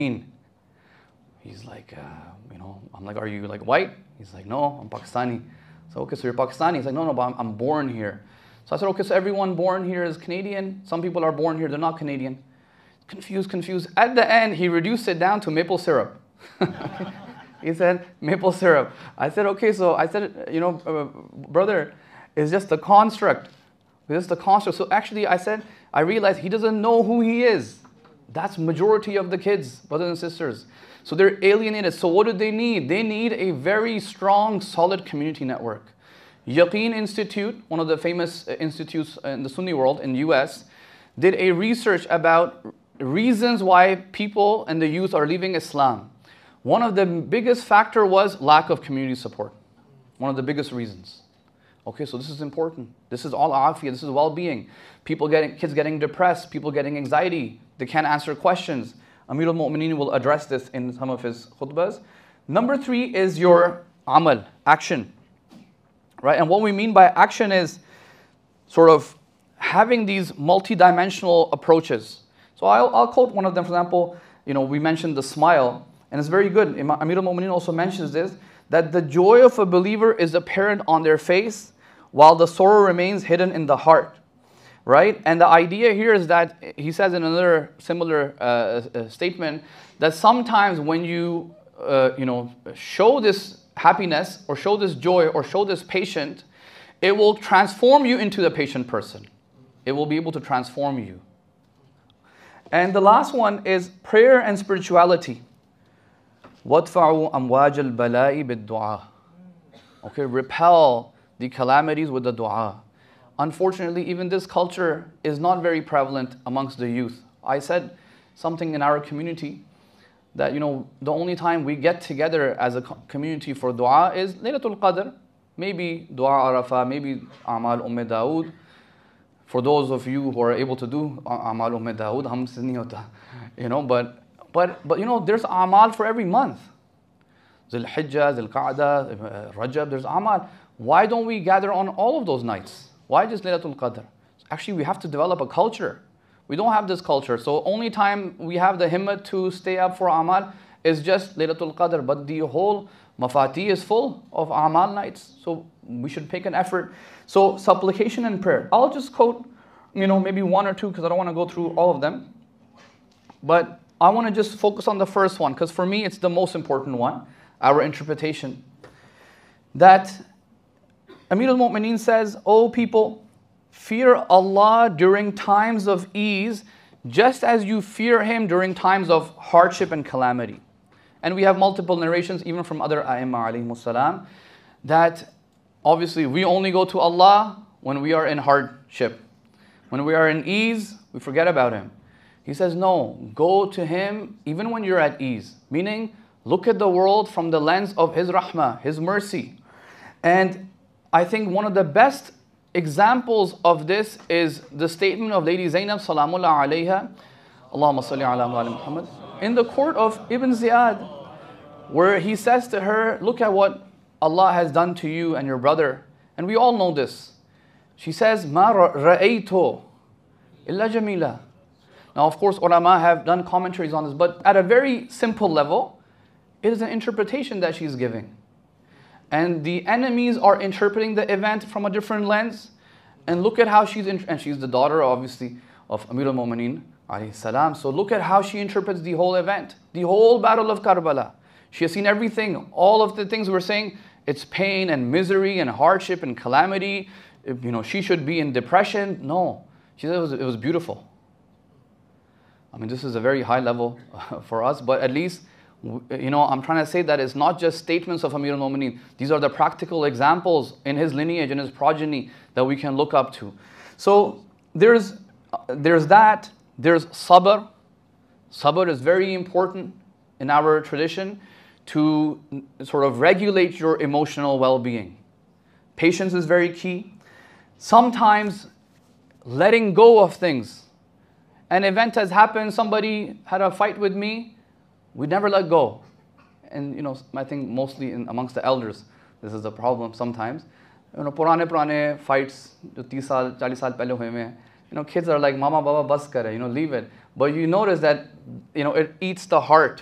He's like, I'm like, are you like white? He's like, no, I'm Pakistani. So, okay, so you're Pakistani? He's like, no, but I'm born here. So I said, okay, so everyone born here is Canadian. Some people are born here, they're not Canadian. Confused. At the end, he reduced it down to maple syrup. He said, maple syrup. I said, okay, so I said, brother, it's just a construct. It's just a construct. So actually, I realized he doesn't know who he is. That's majority of the kids, brothers and sisters. So they're alienated. So what do they need? They need a very strong, solid community network. Yaqeen Institute, one of the famous institutes in the Sunni world in the US, did a research about reasons why people and the youth are leaving Islam. One of the biggest factor was lack of community support. One of the biggest reasons. Okay, so this is important. This is all afiyah, this is well-being. Kids getting depressed, people getting anxiety, they can't answer questions. Amir al-Mu'mineen will address this in some of his khutbahs. Number 3 is your amal, action. Right? And what we mean by action is sort of having these multi-dimensional approaches. So I'll quote one of them. For example, we mentioned the smile, and it's very good. Amir al-Mu'mineen also mentions this, that the joy of a believer is apparent on their face, while the sorrow remains hidden in the heart. Right? And the idea here is that, he says in another similar statement, that sometimes when you show this happiness, or show this joy, or show this patience, it will transform you into the patient person. It will be able to transform you. And the last one is prayer and spirituality. وَادْفَعُوا أَمْوَاجَ الْبَلَاءِ بِالدُّعَاءِ. Okay, repel the calamities with the dua. Unfortunately, even this culture is not very prevalent amongst the youth. I said something in our community that, the only time we get together as a community for dua is Laylatul Qadr, maybe Dua Arafah, maybe Amal Dawood. For those of you who are able to do Amal Dawood, hum se nahi hota, but there's Amal for every month. Zul Hijjah, Zul Qa'dah, Rajab, there's Amal. Why don't we gather on all of those nights? Why just Laylatul Qadr? Actually, we have to develop a culture. We don't have this culture. So only time we have the himmat to stay up for Amal is just Laylatul Qadr. But the whole Mafati is full of Amal nights. So we should make an effort. So supplication and prayer. I'll just quote, maybe 1 or 2 because I don't want to go through all of them. But I want to just focus on the first one because for me it's the most important one, our interpretation. That Amir al-Mu'mineen says, O people, fear Allah during times of ease, just as you fear Him during times of hardship and calamity. And we have multiple narrations, even from other A'imma alayhimus salam, that obviously we only go to Allah when we are in hardship. When we are in ease, we forget about Him. He says, no, go to Him even when you're at ease. Meaning, look at the world from the lens of His rahmah, His mercy. And I think one of the best examples of this is the statement of Lady Zainab Salamullah alayha, Allahumma salli ala Muhammad, in the court of Ibn Ziyad, where he says to her, look at what Allah has done to you and your brother. And we all know this. She says, Ma ra'aytu illa jamila. Now, of course, ulama have done commentaries on this, but at a very simple level, it is an interpretation that she's giving. And the enemies are interpreting the event from a different lens. And look at how and she's the daughter, obviously, of Amir al-Mu'mineen alayhi salam. So look at how she interprets the whole event, the whole battle of Karbala. She has seen everything, all of the things we're saying. It's pain and misery and hardship and calamity. She should be in depression. No, she said it was beautiful. I mean, this is a very high level for us, but at least, I'm trying to say that it's not just statements of Amir al-Mu'mineen. These are the practical examples in his lineage and his progeny that we can look up to. So there's that. There's sabr. Sabr is very important in our tradition to sort of regulate your emotional well-being. Patience is very key. Sometimes letting go of things. An event has happened, somebody had a fight with me, we never let go. And I think mostly amongst the elders, this is a problem sometimes. Purane fights, jo 30 saal, 40 saal pehle hue mein, kids are like, Mama, Baba, bas kare, leave it. but you notice that, you know, it eats the heart